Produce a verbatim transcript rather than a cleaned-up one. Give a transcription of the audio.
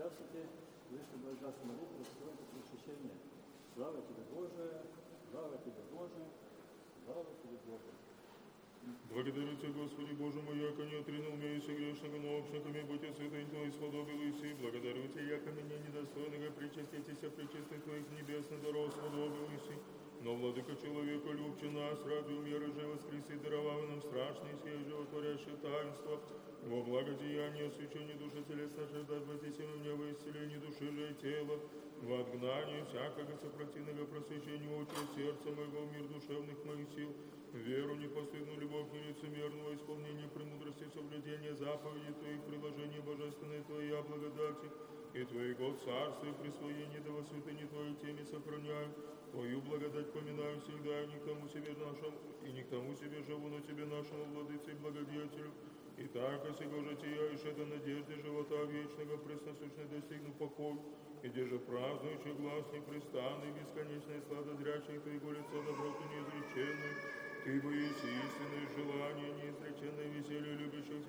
здравствуйте, Вышний Благодатный молитву, сегодня причащение. Слава Тебе, Боже, слава Тебе, Боже, слава Тебе, Боже. Благодарю Тебя, Господи Боже мой, яко не отринул меня и грешного, но общниками будь святой Твой, сподобился, и благодарю Тебя, яко меня недостойного причаститесь, а причастный Твоих небесных даров сподобился. Но, Владыка человека, любче нас, ради умеры же воскреси, даровав нам страшные сей животворящие таинства, во благодеяние освящение души телесной, жаждать вознесения мне во исцеление души же и тела, во отгнание всякого сопротивного просвещения очи сердца моего, мир душевных моих сил, веру непостыдную, любовь нелицемерного, исполнение премудрости, соблюдение заповедей Твоих, приложение божественной Твоей благодати, и Твоего царства и присвоение до во святыне Твоей теме сохраняю, Твою благодать поминаю всегда, и не к тому себе нашему, и не к тому себе живу, но Тебе нашему владыце и благодетелю. И так, если же сияешь, это надежды живота вечного, пресносущно достигну покой, и где же празднующий глаз непрестанный, бесконечный сладозрячий Твоего лица доброту неизреченной, Ты бы есть истинное желание, неизреченное веселье любящих